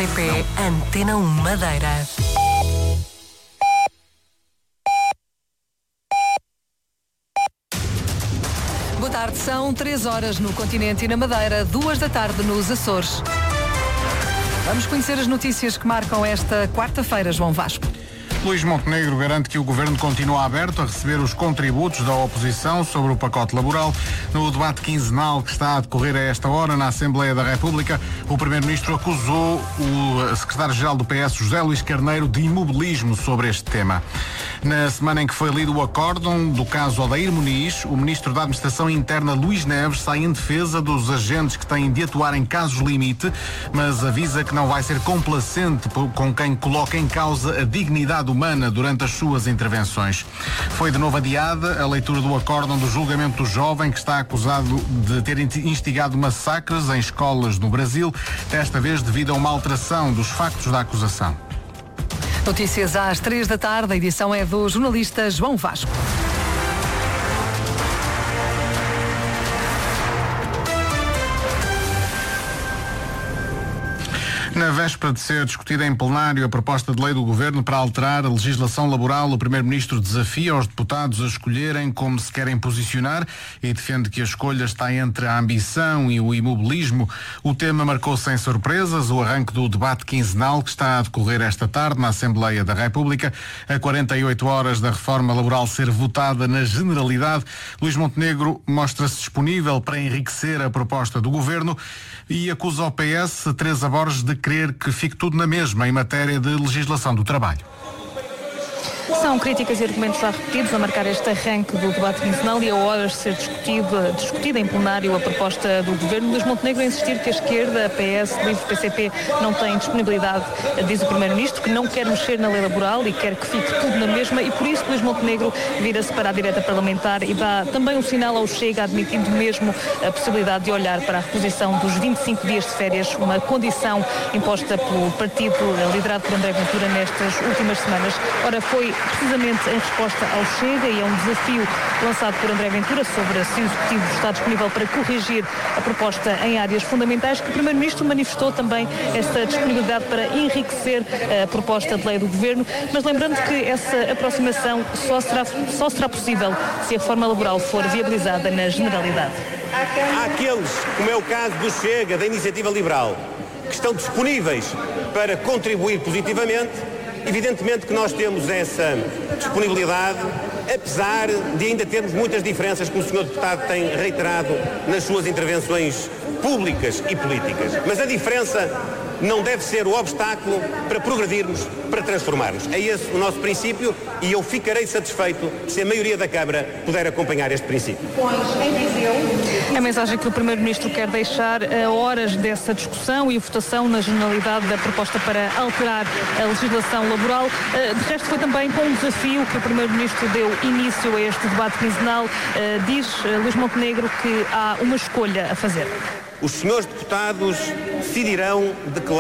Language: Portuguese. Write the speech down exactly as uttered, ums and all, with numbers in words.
R T P Antena um Madeira. Boa tarde, são três horas no continente e na Madeira, duas da tarde nos Açores. Vamos conhecer as notícias que marcam esta quarta-feira, João Vasco. Luís Montenegro garante que o Governo continua aberto a receber os contributos da oposição sobre o pacote laboral. No debate quinzenal que está a decorrer a esta hora na Assembleia da República, o Primeiro-Ministro acusou o Secretário-Geral do P S, José Luís Carneiro, de imobilismo sobre este tema. Na semana em que foi lido o acórdão do caso Odair Muniz, o Ministro da Administração Interna, Luís Neves, sai em defesa dos agentes que têm de atuar em casos limite, mas avisa que não vai ser complacente com quem coloca em causa a dignidade humana durante as suas intervenções. Foi de novo adiada a leitura do acórdão do julgamento do jovem que está acusado de ter instigado massacres em escolas no Brasil, desta vez devido a uma alteração dos factos da acusação. Notícias às três da tarde, a edição é do jornalista João Vasco. Na véspera de ser discutida em plenário a proposta de lei do Governo para alterar a legislação laboral, o Primeiro-Ministro desafia os deputados a escolherem como se querem posicionar e defende que a escolha está entre a ambição e o imobilismo. O tema marcou sem surpresas o arranque do debate quinzenal que está a decorrer esta tarde na Assembleia da República. A quarenta e oito horas da reforma laboral ser votada na generalidade, Luís Montenegro mostra-se disponível para enriquecer a proposta do Governo e acusa o P S, Teresa Borges, de querer que fique tudo na mesma em matéria de legislação do trabalho. São críticas e argumentos já repetidos a marcar este arranque do debate quinzenal e a horas de ser discutido, discutida em plenário a proposta do Governo. Luís Montenegro a insistir que a esquerda, a P S, LIVRE, P C P não têm disponibilidade, diz o Primeiro-Ministro, que não quer mexer na lei laboral e quer que fique tudo na mesma, e por isso Luís Montenegro vira-se para a direita parlamentar e dá também um sinal ao Chega, admitindo mesmo a possibilidade de olhar para a reposição dos vinte e cinco dias de férias, uma condição imposta pelo partido liderado por André Ventura nestas últimas semanas. Ora, foi precisamente em resposta ao Chega e a um desafio lançado por André Ventura sobre se o Executivo está disponível para corrigir a proposta em áreas fundamentais que o Primeiro-Ministro manifestou também esta disponibilidade para enriquecer a proposta de lei do Governo, mas lembrando que essa aproximação só será, só será possível se a reforma laboral for viabilizada na generalidade. Há aqueles, como é o caso do Chega, da Iniciativa Liberal, que estão disponíveis para contribuir positivamente. Evidentemente que nós temos essa disponibilidade, apesar de ainda termos muitas diferenças, como o senhor Deputado tem reiterado nas suas intervenções públicas e políticas. Mas a diferença não deve ser o obstáculo para progredirmos, para transformarmos. É esse o nosso princípio e eu ficarei satisfeito se a maioria da Câmara puder acompanhar este princípio. A mensagem que o Primeiro-Ministro quer deixar a horas dessa discussão e votação na generalidade da proposta para alterar a legislação laboral. De resto, foi também com um desafio que o Primeiro-Ministro deu início a este debate quinzenal. Diz Luís Montenegro que há uma escolha a fazer. Os senhores deputados decidirão de que